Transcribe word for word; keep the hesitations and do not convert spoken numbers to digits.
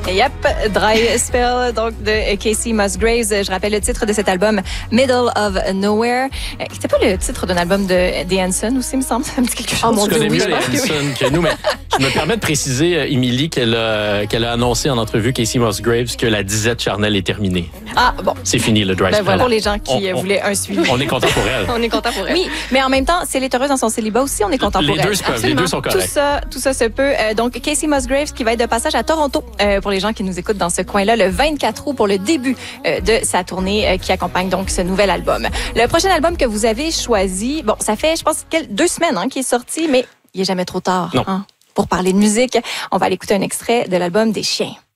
Yep, Dry Spell, donc de Casey Musgraves. Je rappelle le titre de cet album, Middle of Nowhere. C'était pas le titre d'un album de The Hanson aussi, il me semble. Ça me dit quelque chose. Oh mon Tu Dieu, connais oui, mieux je les pense que oui. Hanson que nous, mais je me permets de préciser, euh, Émilie, qu'elle a, qu'elle a annoncé en entrevue, Casey Musgraves, que la disette charnelle est terminée. Ah, bon. C'est fini, le dry Ben spell. voilà, pour les gens qui On- euh, on- voulaient un suivi. On est content pour elle. On est content pour elle. Oui, mais en même temps, si elle est heureuse dans son célibat aussi, on est content Les pour deux elle. se peuvent, les Absolument. deux sont corrects. Tout ça, tout ça se peut. Euh, donc, Casey Musgraves qui va être de passage à Toronto euh, pour les gens qui nous écoutent dans ce coin-là le vingt-quatre août pour le début euh, de sa tournée euh, qui accompagne donc ce nouvel album. Le prochain album que vous avez choisi, bon, ça fait, je pense, quel- deux semaines hein, qu'il est sorti, mais il est jamais trop tard Non. hein, pour parler de musique. On va aller écouter un extrait de l'album des Chiens.